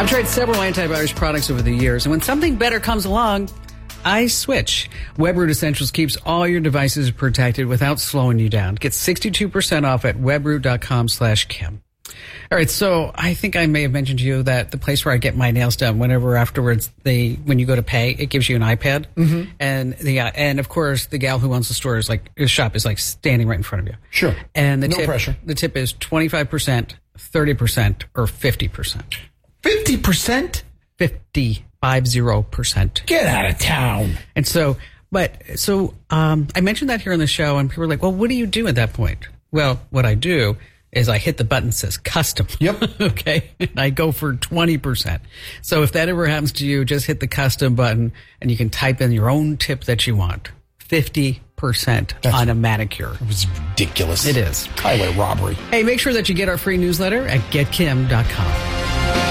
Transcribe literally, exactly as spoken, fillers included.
I've tried several antivirus products over the years, and when something better comes along, I switch. WebRoot Essentials keeps all your devices protected without slowing you down. Get sixty-two percent off at webroot.com slash Kim. All right, so I think I may have mentioned to you that the place where I get my nails done, whenever afterwards they, when you go to pay, it gives you an iPad, mm-hmm. and the uh, and of course the gal who owns the store is like the shop is like standing right in front of you. Sure. And the no tip, pressure. The tip is twenty-five percent, thirty percent, or fifty percent. Fifty percent. Fifty five zero percent. Get out of town. And so, but so um, I mentioned that here on the show, and people were like, "Well, what do you do at that point?" Well, what I do is I hit the button that says custom. Yep. Okay. And I go for twenty percent. So if that ever happens to you, just hit the custom button and you can type in your own tip that you want. fifty percent That's, on a manicure. It was ridiculous. It is. Highway robbery. Hey, make sure that you get our free newsletter at get kim dot com.